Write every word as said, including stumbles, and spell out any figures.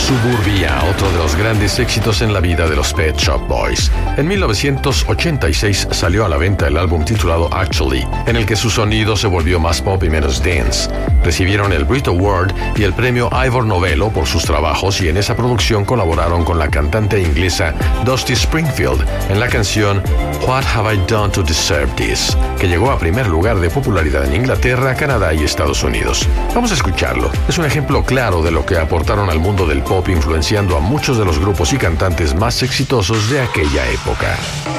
Suburbia, otro de los grandes éxitos en la vida de los Pet Shop Boys. En mil novecientos ochenta y seis salió a la venta el álbum titulado Actually, en el que su sonido se volvió más pop y menos dance. Recibieron el Brit Award y el premio Ivor Novello por sus trabajos, y en esa producción colaboraron con la cantante inglesa Dusty Springfield en la canción What Have I Done to Deserve This?, que llegó a primer lugar de popularidad en Inglaterra, Canadá y Estados Unidos. Vamos a escucharlo. Es un ejemplo claro de lo que aportaron al mundo del pop, influenciando a muchos de los grupos y cantantes más exitosos de aquella época.